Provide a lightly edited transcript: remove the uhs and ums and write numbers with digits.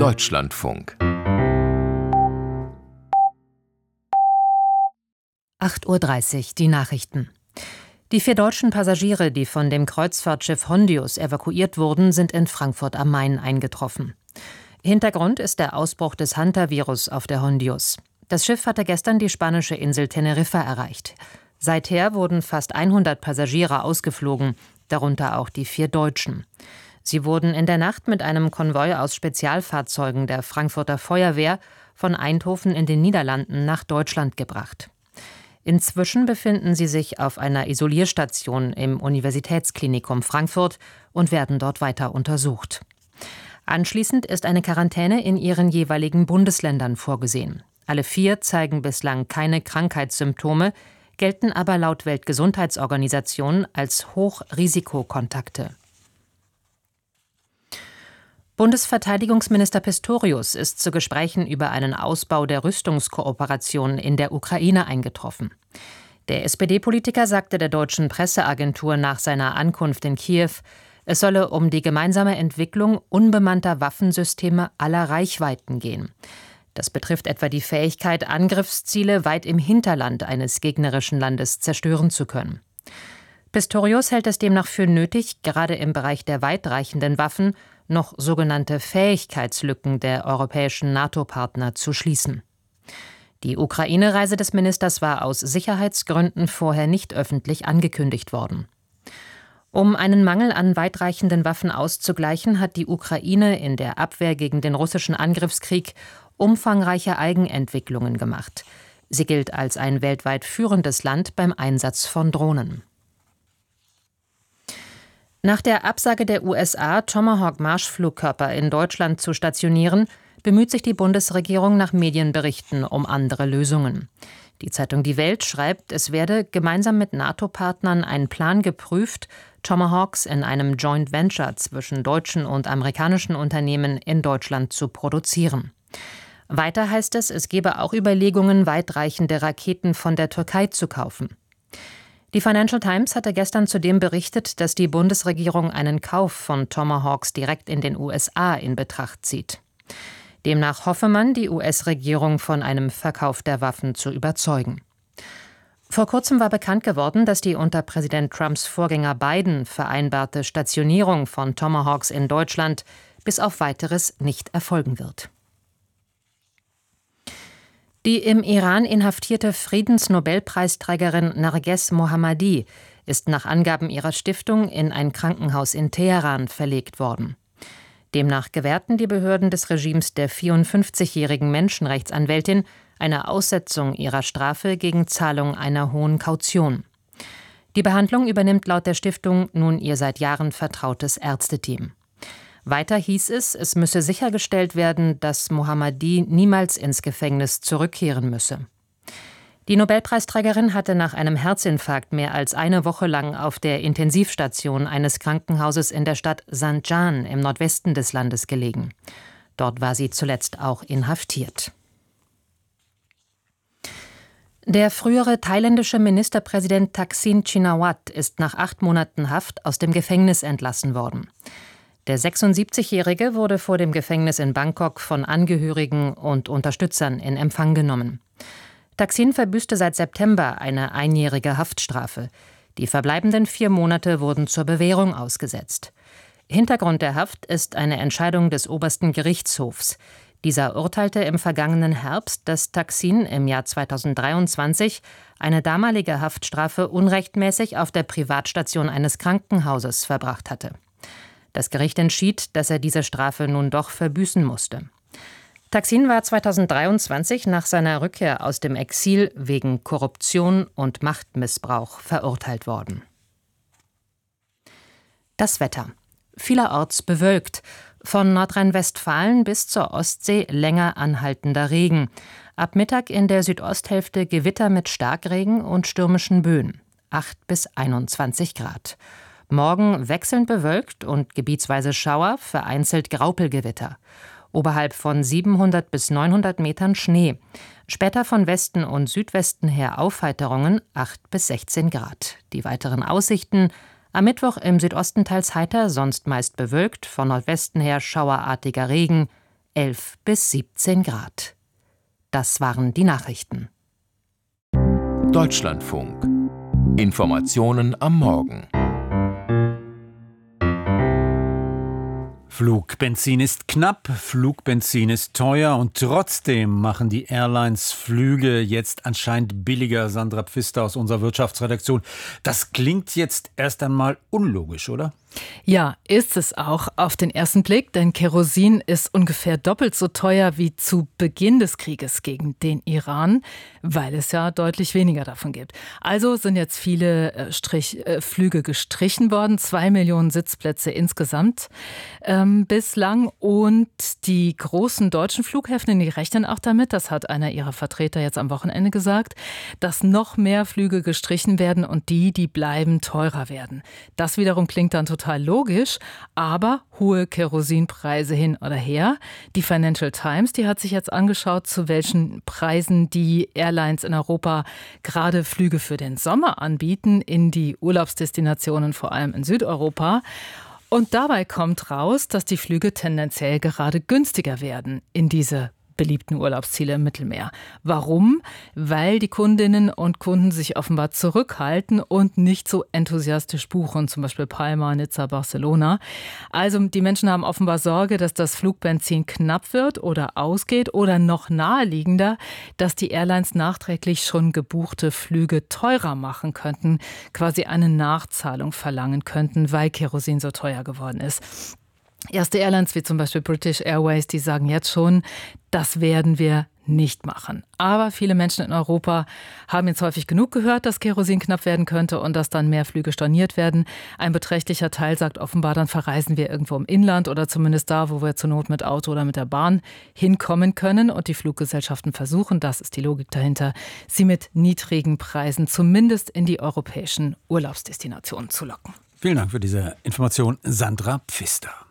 Deutschlandfunk 8:30 Uhr, die Nachrichten. Die 4 deutschen Passagiere, die von dem Kreuzfahrtschiff Hondius evakuiert wurden, sind in Frankfurt am Main eingetroffen. Hintergrund ist der Ausbruch des Hantavirus auf der Hondius. Das Schiff hatte gestern die spanische Insel Teneriffa erreicht. Seither wurden fast 100 Passagiere ausgeflogen, darunter auch die 4 Deutschen. Sie wurden in der Nacht mit einem Konvoi aus Spezialfahrzeugen der Frankfurter Feuerwehr von Eindhoven in den Niederlanden nach Deutschland gebracht. Inzwischen befinden sie sich auf einer Isolierstation im Universitätsklinikum Frankfurt und werden dort weiter untersucht. Anschließend ist eine Quarantäne in ihren jeweiligen Bundesländern vorgesehen. Alle 4 zeigen bislang keine Krankheitssymptome, gelten aber laut Weltgesundheitsorganisation als Hochrisikokontakte. Bundesverteidigungsminister Pistorius ist zu Gesprächen über einen Ausbau der Rüstungskooperation in der Ukraine eingetroffen. Der SPD-Politiker sagte der deutschen Presseagentur nach seiner Ankunft in Kiew, es solle um die gemeinsame Entwicklung unbemannter Waffensysteme aller Reichweiten gehen. Das betrifft etwa die Fähigkeit, Angriffsziele weit im Hinterland eines gegnerischen Landes zerstören zu können. Pistorius hält es demnach für nötig, gerade im Bereich der weitreichenden Waffen noch sogenannte Fähigkeitslücken der europäischen NATO-Partner zu schließen. Die Ukraine-Reise des Ministers war aus Sicherheitsgründen vorher nicht öffentlich angekündigt worden. Um einen Mangel an weitreichenden Waffen auszugleichen, hat die Ukraine in der Abwehr gegen den russischen Angriffskrieg umfangreiche Eigenentwicklungen gemacht. Sie gilt als ein weltweit führendes Land beim Einsatz von Drohnen. Nach der Absage der USA, Tomahawk-Marschflugkörper in Deutschland zu stationieren, bemüht sich die Bundesregierung nach Medienberichten um andere Lösungen. Die Zeitung Die Welt schreibt, es werde gemeinsam mit NATO-Partnern ein Plan geprüft, Tomahawks in einem Joint Venture zwischen deutschen und amerikanischen Unternehmen in Deutschland zu produzieren. Weiter heißt es gebe auch Überlegungen, weitreichende Raketen von der Türkei zu kaufen. Die Financial Times hatte gestern zudem berichtet, dass die Bundesregierung einen Kauf von Tomahawks direkt in den USA in Betracht zieht. Demnach hoffe man, die US-Regierung von einem Verkauf der Waffen zu überzeugen. Vor kurzem war bekannt geworden, dass die unter Präsident Trumps Vorgänger Biden vereinbarte Stationierung von Tomahawks in Deutschland bis auf Weiteres nicht erfolgen wird. Die im Iran inhaftierte Friedensnobelpreisträgerin Narges Mohammadi ist nach Angaben ihrer Stiftung in ein Krankenhaus in Teheran verlegt worden. Demnach gewährten die Behörden des Regimes der 54-jährigen Menschenrechtsanwältin eine Aussetzung ihrer Strafe gegen Zahlung einer hohen Kaution. Die Behandlung übernimmt laut der Stiftung nun ihr seit Jahren vertrautes Ärzteteam. Weiter hieß es müsse sichergestellt werden, dass Mohammadi niemals ins Gefängnis zurückkehren müsse. Die Nobelpreisträgerin hatte nach einem Herzinfarkt mehr als eine Woche lang auf der Intensivstation eines Krankenhauses in der Stadt Zanjan im Nordwesten des Landes gelegen. Dort war sie zuletzt auch inhaftiert. Der frühere thailändische Ministerpräsident Thaksin Shinawatra ist nach 8 Monaten Haft aus dem Gefängnis entlassen worden. Der 76-Jährige wurde vor dem Gefängnis in Bangkok von Angehörigen und Unterstützern in Empfang genommen. Thaksin verbüßte seit September eine einjährige Haftstrafe. Die verbleibenden 4 Monate wurden zur Bewährung ausgesetzt. Hintergrund der Haft ist eine Entscheidung des obersten Gerichtshofs. Dieser urteilte im vergangenen Herbst, dass Thaksin im Jahr 2023 eine damalige Haftstrafe unrechtmäßig auf der Privatstation eines Krankenhauses verbracht hatte. Das Gericht entschied, dass er diese Strafe nun doch verbüßen musste. Thaksin war 2023 nach seiner Rückkehr aus dem Exil wegen Korruption und Machtmissbrauch verurteilt worden. Das Wetter. Vielerorts bewölkt. Von Nordrhein-Westfalen bis zur Ostsee länger anhaltender Regen. Ab Mittag in der Südosthälfte Gewitter mit Starkregen und stürmischen Böen. 8 bis 21 Grad. Morgen wechselnd bewölkt und gebietsweise Schauer, vereinzelt Graupelgewitter. Oberhalb von 700 bis 900 Metern Schnee. Später von Westen und Südwesten her Aufheiterungen, 8 bis 16 Grad. Die weiteren Aussichten: am Mittwoch im Südosten teils heiter, sonst meist bewölkt, von Nordwesten her schauerartiger Regen. 11 bis 17 Grad. Das waren die Nachrichten. Deutschlandfunk. Informationen am Morgen. Flugbenzin ist knapp, Flugbenzin ist teuer und trotzdem machen die Airlines Flüge jetzt anscheinend billiger. Sandra Pfister aus unserer Wirtschaftsredaktion. Das klingt jetzt erst einmal unlogisch, oder? Ja, ist es auch auf den ersten Blick, denn Kerosin ist ungefähr doppelt so teuer wie zu Beginn des Krieges gegen den Iran, weil es ja deutlich weniger davon gibt. Also sind jetzt viele Flüge gestrichen worden, 2 Millionen Sitzplätze insgesamt bislang, und die großen deutschen Flughäfen, die rechnen auch damit, das hat einer ihrer Vertreter jetzt am Wochenende gesagt, dass noch mehr Flüge gestrichen werden und die bleiben teurer werden. Das wiederum klingt dann total logisch, aber hohe Kerosinpreise hin oder her. Die Financial Times, die hat sich jetzt angeschaut, zu welchen Preisen die Airlines in Europa gerade Flüge für den Sommer anbieten, in die Urlaubsdestinationen, vor allem in Südeuropa. Und dabei kommt raus, dass die Flüge tendenziell gerade günstiger werden in diese beliebten Urlaubsziele im Mittelmeer. Warum? Weil die Kundinnen und Kunden sich offenbar zurückhalten und nicht so enthusiastisch buchen, zum Beispiel Palma, Nizza, Barcelona. Also die Menschen haben offenbar Sorge, dass das Flugbenzin knapp wird oder ausgeht, oder noch naheliegender, dass die Airlines nachträglich schon gebuchte Flüge teurer machen könnten, quasi eine Nachzahlung verlangen könnten, weil Kerosin so teuer geworden ist. Erste Airlines wie zum Beispiel British Airways, die sagen jetzt schon, das werden wir nicht machen. Aber viele Menschen in Europa haben jetzt häufig genug gehört, dass Kerosin knapp werden könnte und dass dann mehr Flüge storniert werden. Ein beträchtlicher Teil sagt offenbar, dann verreisen wir irgendwo im Inland oder zumindest da, wo wir zur Not mit Auto oder mit der Bahn hinkommen können. Und die Fluggesellschaften versuchen, das ist die Logik dahinter, sie mit niedrigen Preisen zumindest in die europäischen Urlaubsdestinationen zu locken. Vielen Dank für diese Information, Sandra Pfister.